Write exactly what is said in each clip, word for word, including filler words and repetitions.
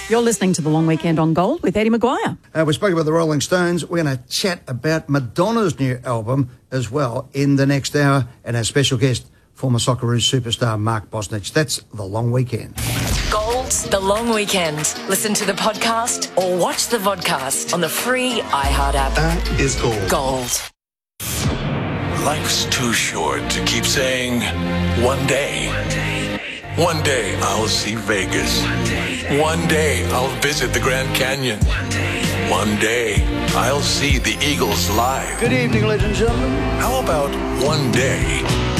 You're listening to The Long Weekend on Gold with Eddie Maguire. Uh, we spoke about the Rolling Stones. We're going to chat about Madonna's new album as well in the next hour. And our special guest, former Socceroos superstar Mark Bosnich. That's The Long Weekend. Gold, The Long Weekend. Listen to the podcast or watch the vodcast on the free iHeart app. That is gold. Gold. Life's too short to keep saying, one day. One day I'll see Vegas. One day I'll visit the Grand Canyon. One day I'll see the Eagles live. Good evening, ladies and gentlemen. How about one day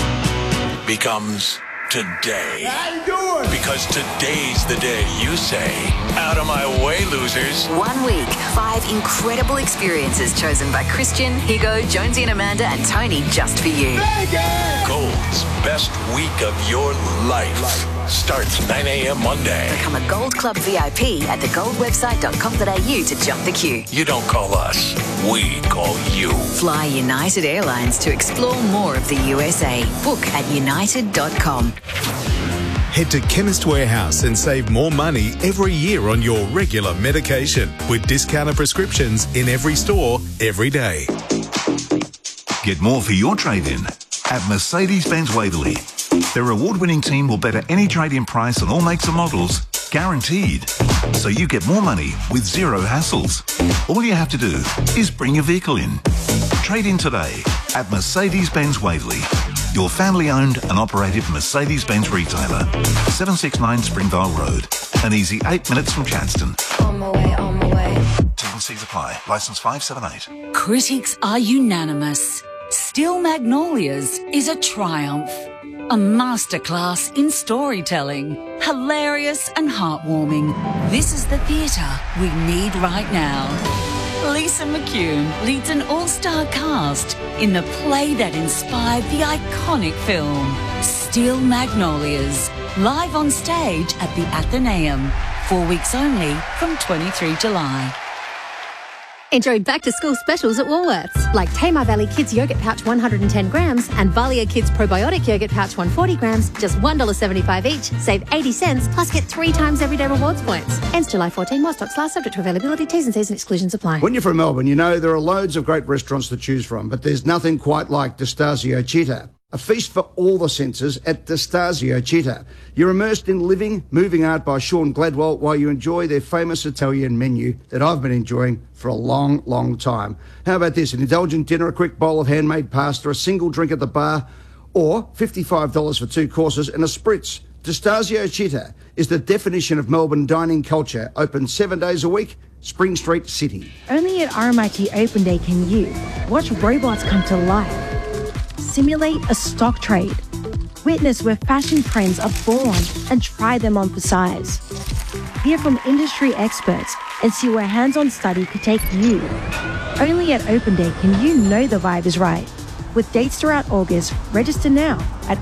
becomes today? How you doing? Because today's the day you say, out of my way, losers. One week, five incredible experiences chosen by Christian, Higo, Jonesy and Amanda and Tony just for you. Vegas! Gold's best week of your life starts nine a.m. Monday. Become a Gold Club V I P at the gold website dot com dot a u to jump the queue. You don't call us, we call you. Fly United Airlines to explore more of the U S A. Book at united dot com. Head to Chemist Warehouse and save more money every year on your regular medication with discounted prescriptions in every store, every day. Get more for your trade-in at Mercedes-Benz Waverley. Their award-winning team will better any trade-in price on all makes and models, guaranteed. So you get more money with zero hassles. All you have to do is bring your vehicle in. Trade in today at Mercedes-Benz Waverley. Your family-owned and operated Mercedes-Benz retailer. seven sixty-nine Springvale Road. An easy eight minutes from Chadstone. On my way, on my way. T's and C's apply. Licence five seven eight. Critics are unanimous. Still Magnolias is a triumph. A masterclass in storytelling. Hilarious and heartwarming. This is the theatre we need right now. Lisa McCune leads an all-star cast in the play that inspired the iconic film, Steel Magnolias, live on stage at the Athenaeum. Four weeks only from twenty-third of July. Enjoy back-to-school specials at Woolworths, like Tamar Valley Kids Yogurt Pouch one hundred ten grams and Valia Kids Probiotic Yogurt Pouch one hundred forty grams, just one dollar seventy-five each. Save eighty cents, plus get three times everyday rewards points. Ends July fourteenth. More stocks last, subject to availability. T's and C's and exclusions apply. When you're from Melbourne, you know there are loads of great restaurants to choose from, but there's nothing quite like Destasio Città. A feast for all the senses at Destasio Città. You're immersed in living, moving art by Sean Gladwell while you enjoy their famous Italian menu that I've been enjoying for a long, long time. How about this? An indulgent dinner, a quick bowl of handmade pasta, a single drink at the bar, or fifty-five dollars for two courses and a spritz. Destasio Città is the definition of Melbourne dining culture. Open seven days a week, Spring Street, City. Only at R M I T Open Day can you watch robots come to life, simulate a stock trade, witness where fashion trends are born and try them on for size. Hear from industry experts and see where hands-on study could take you. Only at Open Day can you know the vibe is right. With dates throughout August, register now at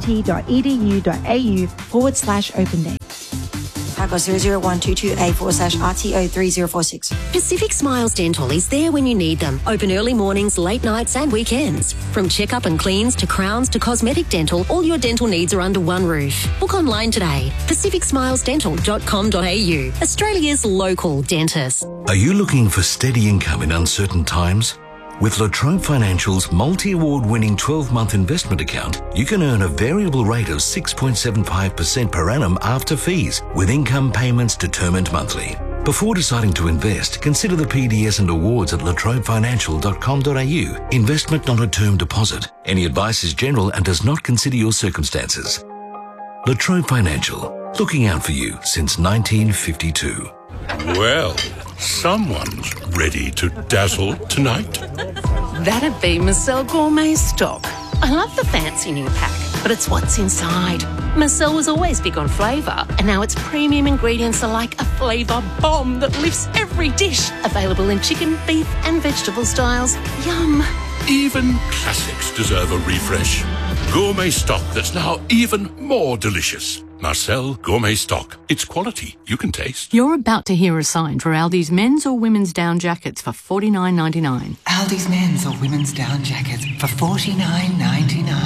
rmit.edu.au forward slash open day. Paco zero zero one two two A forward slash R T O three zero four six. Pacific Smiles Dental is there when you need them. Open early mornings, late nights and weekends. From checkup and cleans to crowns to cosmetic dental, all your dental needs are under one roof. Book online today. pacific smiles dental dot com dot a u. Australia's local dentist. Are you looking for steady income in uncertain times? With La Trobe Financial's multi-award winning twelve-month investment account, you can earn a variable rate of six point seven five percent per annum after fees, with income payments determined monthly. Before deciding to invest, consider the P D S and awards at la trobe financial dot com dot a u. Investment not a term deposit. Any advice is general and does not consider your circumstances. La Trobe Financial, looking out for you since nineteen fifty-two. Well, someone's ready to dazzle tonight. That'd be Marcel Gourmet Stock. I love the fancy new pack, but it's what's inside. Marcel was always big on flavour, and now its premium ingredients are like a flavour bomb that lifts every dish. Available in chicken, beef and vegetable styles. Yum. Even classics deserve a refresh. Gourmet Stock that's now even more delicious. Marcel Gourmet Stock. It's quality you can taste. You're about to hear a sign for Aldi's men's or women's down jackets for forty-nine ninety-nine. Aldi's men's or women's down jackets for forty-nine ninety-nine.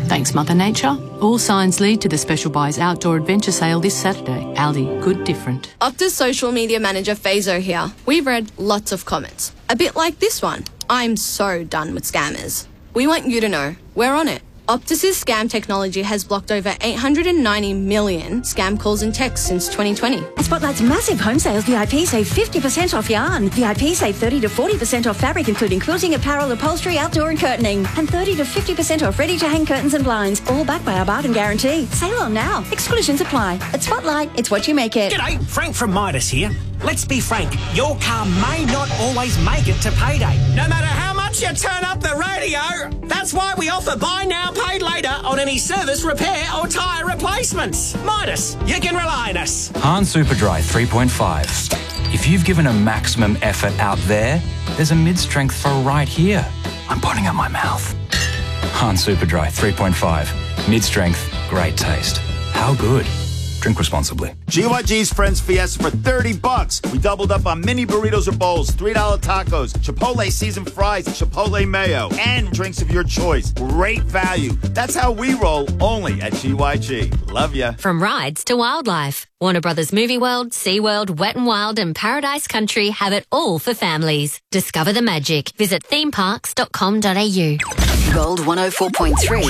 Thanks, Mother Nature. All signs lead to the Special Buys Outdoor Adventure Sale this Saturday. Aldi, good different. Optus social media manager Fazo here. We've read lots of comments. A bit like this one. I'm so done with scammers. We want you to know we're on it. Optus's scam technology has blocked over eight hundred ninety million scam calls and texts since twenty twenty. At Spotlight's massive home sales, V I P save fifty percent off yarn. V I P save thirty to forty percent off fabric, including quilting, apparel, upholstery, outdoor and curtaining. And thirty to fifty percent off ready-to-hang curtains and blinds, all backed by our bargain guarantee. Sale on now. Exclusions apply. At Spotlight, it's what you make it. G'day, Frank from Midas here. Let's be frank, your car may not always make it to payday. No matter how much you turn up the radio, that's why we offer buy now, paid later on any service, repair or tyre replacements. Midas, you can rely on us. Han Superdry three point five. If you've given a maximum effort out there, there's a mid-strength for right here. I'm putting up my mouth. Han Superdry three point five. Mid-strength, great taste. How good? Drink responsibly. G Y G's Friends Fiesta for thirty bucks. We doubled up on mini burritos or bowls, three dollar tacos, Chipotle seasoned fries, Chipotle mayo, and drinks of your choice. Great value. That's how we roll, only at G Y G. Love ya. From rides to wildlife, Warner Brothers Movie World, SeaWorld, Wet n Wild and Paradise Country have it all for families. Discover the magic. Visit theme parks dot com dot a u. Gold one oh four point three.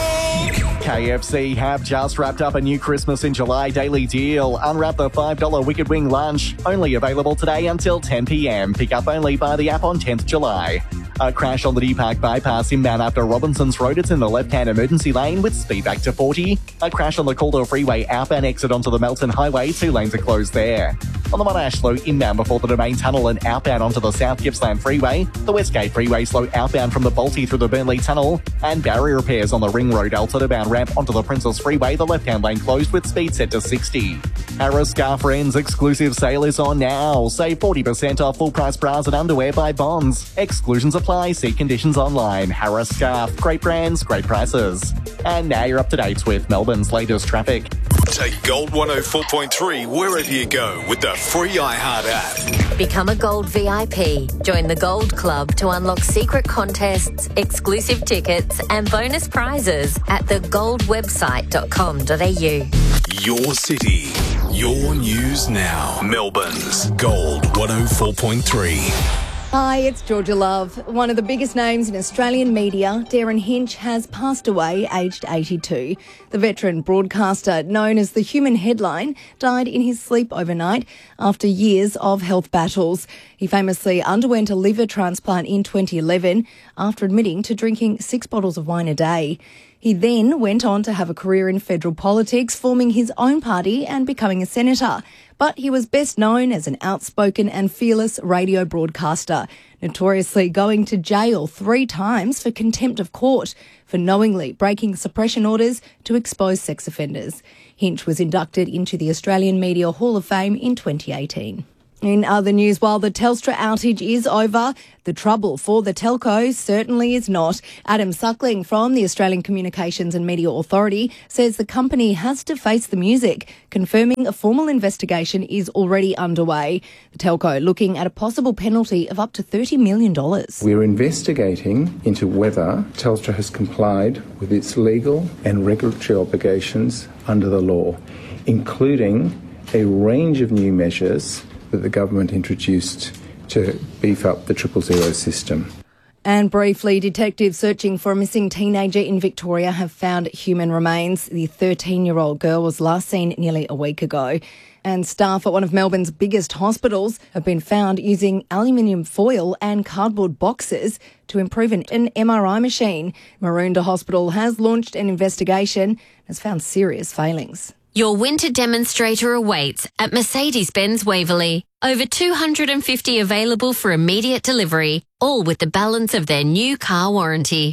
K F C have just wrapped up a new Christmas in July daily deal. Unwrap the five dollar Wicked Wing lunch. Only available today until ten p.m. Pick up only by the app on tenth of July. A crash on the D-Park bypass inbound after Robinson's Road. It's in the left-hand emergency lane with speed back to forty. A crash on the Calder Freeway outbound exit onto the Melton Highway. Two lanes are closed there. On the Monash slow inbound before the Domain Tunnel and outbound onto the South Gippsland Freeway. The Westgate Freeway slow outbound from the Balti through the Burnley Tunnel. And barrier repairs on the Ring Road Alton bound ramp onto the Princess Freeway. The left-hand lane closed with speed set to sixty. Harris Scarf Friends exclusive sale is on now. Save forty percent off full-price bras and underwear by Bonds. Exclusions apply. See conditions online. Harris Scarf. Great brands, great prices. And now you're up to date with Melbourne's latest traffic. Take Gold one oh four point three wherever you go with the free iHeart app. Become a Gold V I P. Join the Gold Club to unlock secret contests, exclusive tickets and bonus prizes at the gold website dot com dot a u. Your city, your news now. Melbourne's Gold one oh four point three. Hi, it's Georgia Love. One of the biggest names in Australian media, Darren Hinch, has passed away aged eighty-two. The veteran broadcaster, known as the Human Headline, died in his sleep overnight after years of health battles. He famously underwent a liver transplant in twenty eleven after admitting to drinking six bottles of wine a day. He then went on to have a career in federal politics, forming his own party and becoming a senator. But he was best known as an outspoken and fearless radio broadcaster, notoriously going to jail three times for contempt of court for knowingly breaking suppression orders to expose sex offenders. Hinch was inducted into the Australian Media Hall of Fame in twenty eighteen. In other news, while the Telstra outage is over, the trouble for the telco certainly is not. Adam Suckling from the Australian Communications and Media Authority says the company has to face the music, confirming a formal investigation is already underway. The telco looking at a possible penalty of up to thirty million dollars. We're investigating into whether Telstra has complied with its legal and regulatory obligations under the law, including a range of new measures that the government introduced to beef up the triple zero system. And briefly, detectives searching for a missing teenager in Victoria have found human remains. The thirteen-year-old girl was last seen nearly a week ago. And staff at one of Melbourne's biggest hospitals have been found using aluminium foil and cardboard boxes to improve an, an M R I machine. Maroondah Hospital has launched an investigation and has found serious failings. Your winter demonstrator awaits at Mercedes-Benz Waverley. Over two hundred fifty available for immediate delivery, all with the balance of their new car warranty.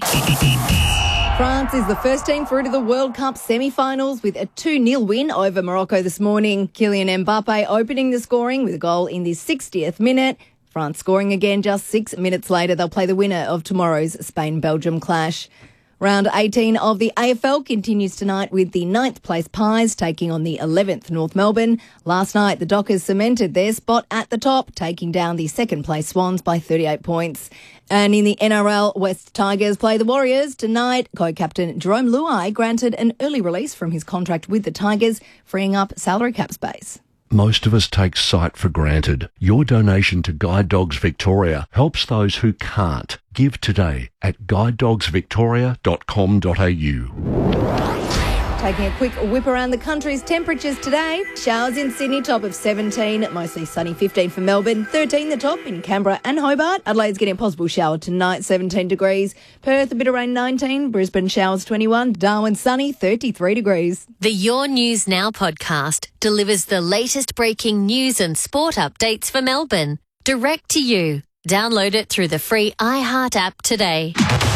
France is the first team through to the World Cup semi-finals with a two nil win over Morocco this morning. Kylian Mbappe opening the scoring with a goal in the sixtieth minute. France scoring again just six minutes later. They'll play the winner of tomorrow's Spain-Belgium clash. Round eighteen of the A F L continues tonight with the ninth place Pies taking on the eleventh North Melbourne. Last night, the Dockers cemented their spot at the top, taking down the second place Swans by thirty-eight points. And in the N R L, West Tigers play the Warriors tonight. Co-captain Jerome Luai granted an early release from his contract with the Tigers, freeing up salary cap space. Most of us take sight for granted. Your donation to Guide Dogs Victoria helps those who can't. Give today at guide dogs victoria dot com dot a u. Taking a quick whip around the country's temperatures today. Showers in Sydney, top of seventeen. Mostly sunny, fifteen for Melbourne. thirteen the top in Canberra and Hobart. Adelaide's getting a possible shower tonight, seventeen degrees. Perth, a bit of rain, nineteen. Brisbane, showers, twenty-one. Darwin, sunny, thirty-three degrees. The Your News Now podcast delivers the latest breaking news and sport updates for Melbourne, direct to you. Download it through the free iHeart app today.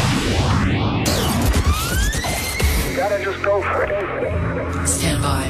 Gotta just go for it. Stand by.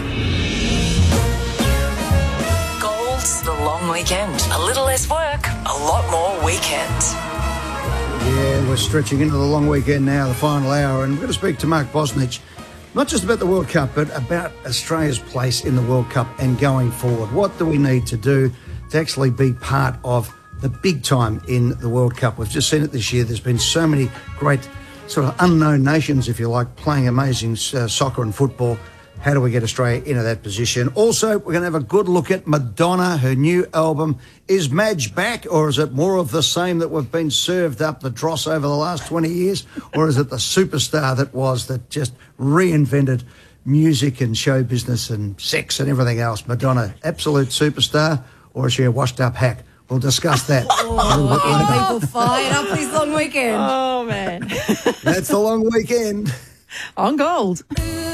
Gold's the long weekend. A little less work, a lot more weekends. Yeah, we're stretching into the long weekend now, the final hour, and we're going to speak to Mark Bosnich, not just about the World Cup, but about Australia's place in the World Cup and going forward. What do we need to do to actually be part of the big time in the World Cup? We've just seen it this year. There's been so many great sort of unknown nations, if you like, playing amazing uh, soccer and football. How do we get Australia into that position? Also, we're going to have a good look at Madonna, her new album. Is Madge back, or is it more of the same that we've been served up the dross over the last twenty years? Or is it the superstar that was, that just reinvented music and show business and sex and everything else? Madonna, absolute superstar, or is she a washed-up hack? We'll discuss that. Oh, people fired up this long weekend. Oh, man. That's the long weekend. On Gold.